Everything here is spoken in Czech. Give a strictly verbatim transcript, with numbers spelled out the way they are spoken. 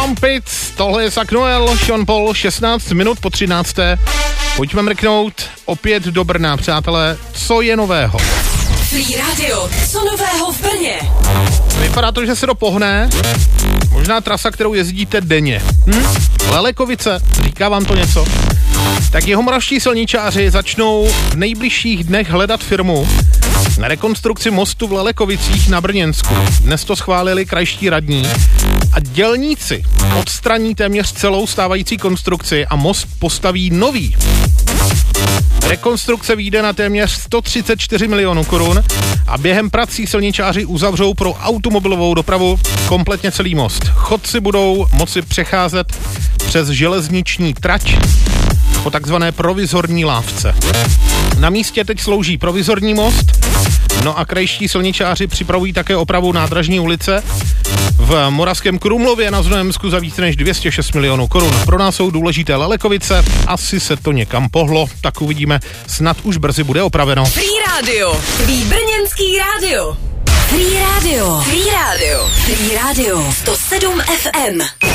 Trumpet, tohle je Zak Noel, Sean Paul, šestnáct minut po třinácté. Pojďme mrknout opět do Brna, přátelé, co je nového. Free Radio, co nového v Brně? Vypadá to, že se to pohne. Možná trasa, kterou jezdíte denně. Hm? Lelekovice, říká vám to něco? Tak jihomoravští silničáři začnou v nejbližších dnech hledat firmu na rekonstrukci mostu v Lelekovicích na Brněnsku. Dnes to schválili krajští radní a dělníci odstraní téměř celou stávající konstrukci a most postaví nový. Rekonstrukce vyjde na téměř sto třicet čtyři milionů korun a během prací silničáři uzavřou pro automobilovou dopravu kompletně celý most. Chodci budou moci přecházet přes železniční trať po takzvané provizorní lávce. Na místě teď slouží provizorní most, no a krajští silničáři připravují také opravu nádražní ulice v Moravském Krumlově na Znojemsku za více než dvě stě šest milionů korun. Pro nás jsou důležité Lelekovice, asi se to někam pohlo, tak uvidíme, snad už brzy bude opraveno. Free Radio, tvý brněnský rádio. Free Radio, Free Radio, Free Radio, sto sedm ef em.